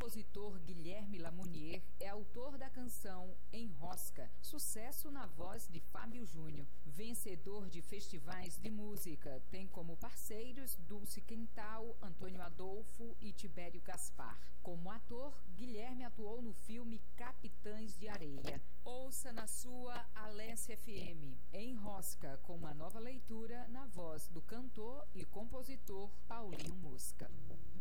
compositor Guilherme Lamounier é autor da canção Enrosca, sucesso na voz de Fábio Júnior. Vencedor de festivais de música, tem como parceiros Dulce Quental, Antônio Adolfo e Tibério Gaspar. Como ator, Guilherme atuou no filme Capitães de Areia. Ouça na sua Alesse FM, Enrosca, com uma nova leitura na voz do cantor e compositor Paulinho Mosca.